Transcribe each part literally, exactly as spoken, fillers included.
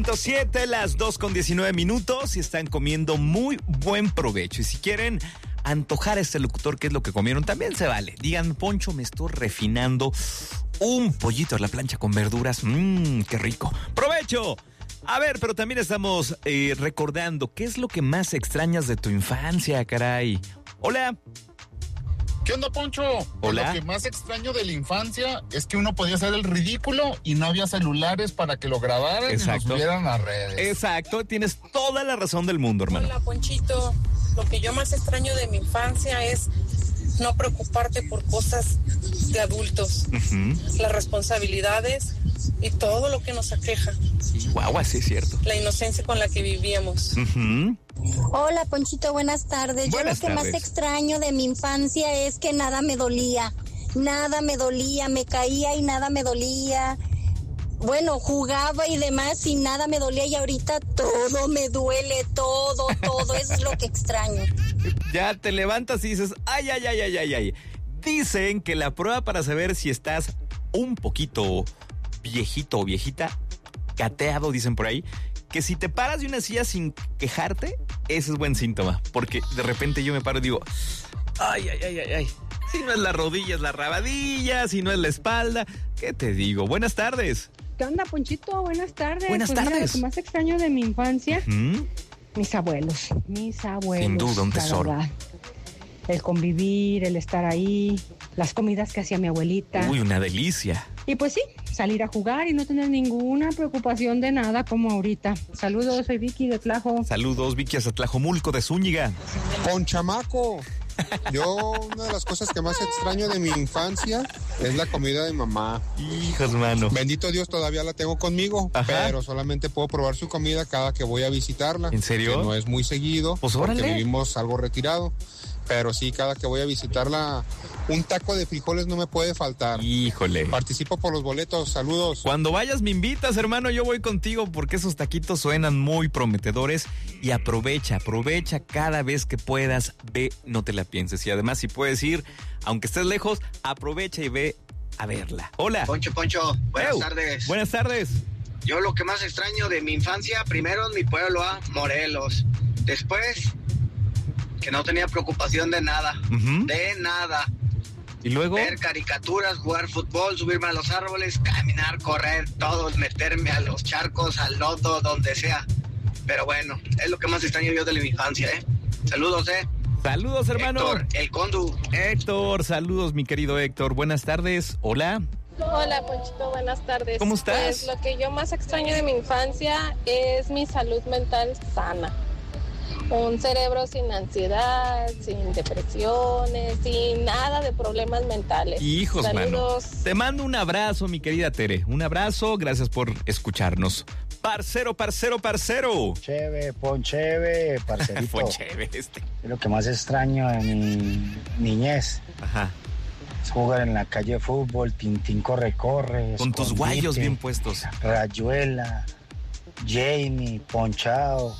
siete, las dos con diecinueve minutos y están comiendo muy buen provecho. Y si quieren antojar a este locutor qué es lo que comieron, también se vale. Digan, Poncho, me estoy refinando un pollito a la plancha con verduras. Mmm, qué rico. ¡Provecho! A ver, pero también estamos eh, recordando qué es lo que más extrañas de tu infancia, caray. Hola. ¿Qué onda, Poncho? Hola. Lo que más extraño de la infancia es que uno podía hacer el ridículo y no había celulares para que lo grabaran. Exacto. Y lo subieran a redes. Exacto, tienes toda la razón del mundo, hermano. Hola, Ponchito. Lo que yo más extraño de mi infancia es no preocuparte por cosas de adultos, uh-huh. Las responsabilidades y todo lo que nos aqueja. Guau, así es cierto. La inocencia con la que vivíamos. Uh-huh. Hola, Ponchito, buenas tardes. Buenas Yo lo que tardes. más extraño de mi infancia es que nada me dolía. Nada me dolía, me caía y nada me dolía. Bueno, jugaba y demás y nada me dolía, y ahorita todo me duele, todo, todo. Eso es lo que extraño. Ya te levantas y dices, ay, ay, ay, ay, ay, ay. Dicen que la prueba para saber si estás un poquito viejito o viejita, cateado, dicen por ahí, que si te paras de una silla sin quejarte, ese es buen síntoma. Porque de repente yo me paro y digo, ay, ay, ay, ay, ay. Si no es la rodilla, es la rabadilla, si no es la espalda. ¿Qué te digo? Buenas tardes. ¿Qué onda, Ponchito? Buenas tardes. Buenas pues tardes. Mira, lo que más extraño de mi infancia, ¿Mm? mis abuelos, mis abuelos. Sin duda, un tesoro. Verdad. El convivir, el estar ahí, las comidas que hacía mi abuelita. Uy, una delicia. Y pues sí, salir a jugar y no tener ninguna preocupación de nada como ahorita. Saludos, soy Vicky de Tlajo. Saludos, Vicky hasta Tlajomulco de Zúñiga. Ponchamaco. Yo, una de las cosas que más extraño de mi infancia es la comida de mamá. Hijos, mano. Bendito Dios, todavía la tengo conmigo. Ajá. Pero solamente puedo probar su comida cada que voy a visitarla. ¿En serio? Que no es muy seguido, pues porque órale. vivimos algo retirado. Pero sí, cada que voy a visitarla, un taco de frijoles no me puede faltar. Híjole. Participo por los boletos, saludos. Cuando vayas me invitas, hermano, yo voy contigo porque esos taquitos suenan muy prometedores. Y aprovecha, aprovecha cada vez que puedas, ve, no te la pienses. Y además, si puedes ir, aunque estés lejos, aprovecha y ve a verla. Hola. Poncho, Poncho, buenas Ew. tardes. Buenas tardes. Yo lo que más extraño de mi infancia, primero en mi pueblo, a Morelos. Después, que no tenía preocupación de nada, uh-huh. de nada. ¿Y luego? Ver caricaturas, jugar fútbol, subirme a los árboles, caminar, correr, todos, meterme a los charcos, al lodo, donde sea. Pero bueno, es lo que más extraño yo de mi infancia, ¿eh? Saludos, ¿eh? Saludos, hermano. Héctor, el Condu. Héctor, saludos, mi querido Héctor. Buenas tardes. Hola. Hola, Ponchito, buenas tardes. ¿Cómo estás? Pues lo que yo más extraño de mi infancia es mi salud mental sana. Un cerebro sin ansiedad, sin depresiones, sin nada de problemas mentales. Hijos, Saludos. Mano. Te mando un abrazo, mi querida Tere. Un abrazo, gracias por escucharnos. Parcero, parcero, parcero. Cheve, poncheve, parcerito. Poncheve este. Es lo que más extraño de mi niñez. Ajá. Es jugar en la calle de fútbol, tintín corre, corre. Con tus guayos bien puestos. Rayuela, Jamie, ponchado.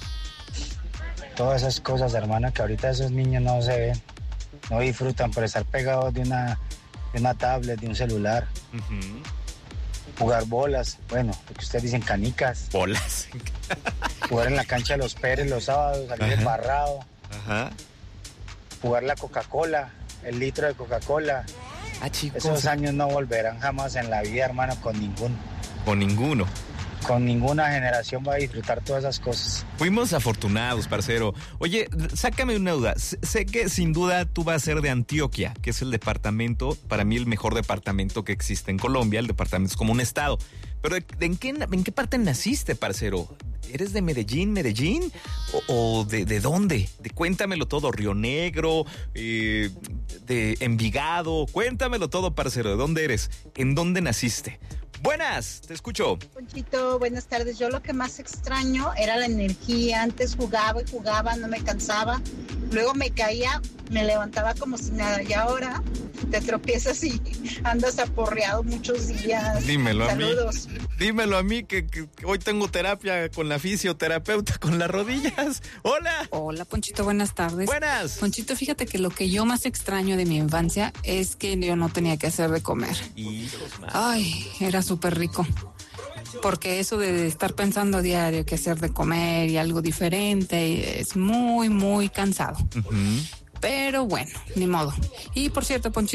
Todas esas cosas, hermana, que ahorita esos niños no se ven, no disfrutan por estar pegados de una, de una tablet, de un celular. Uh-huh. Jugar bolas, bueno, lo que ustedes dicen canicas. Bolas. Jugar en la cancha de los Pérez los sábados, salir embarrado. Ajá. Jugar la Coca-Cola, el litro de Coca-Cola. Ah, chicos. Esos años no volverán jamás en la vida, hermano, con ninguno. Con ninguno. Con ninguna generación va a disfrutar todas esas cosas. Fuimos afortunados, parcero. Oye, sácame una duda. Sé que sin duda tú vas a ser de Antioquia, que es el departamento, para mí el mejor departamento que existe en Colombia. El departamento es como un estado. Pero ¿en qué, en qué parte naciste, parcero? ¿Eres de Medellín, Medellín? ¿O, o de, de dónde? De, cuéntamelo todo. Río Negro, eh, de Envigado. Cuéntamelo todo, parcero. ¿De dónde eres? ¿En dónde naciste? Buenas, te escucho. Ponchito, buenas tardes. Yo lo que más extraño era la energía. Antes jugaba y jugaba, no me cansaba. Luego me caía, me levantaba como si nada. Y ahora te tropiezas y andas aporreado muchos días. Dímelo Saludos. a mí. Dímelo a mí que, que, que hoy tengo terapia con la fisioterapeuta con las rodillas. Hola. Hola, Ponchito, buenas tardes. Buenas. Ponchito, fíjate que lo que yo más extraño de mi infancia es que yo no tenía que hacer de comer. Hijos, man. Ay, era súper rico. porque eso de estar pensando a diario qué hacer de comer y algo diferente es muy, muy cansado. Uh-huh. Pero bueno, ni modo. Y por cierto, Ponchito,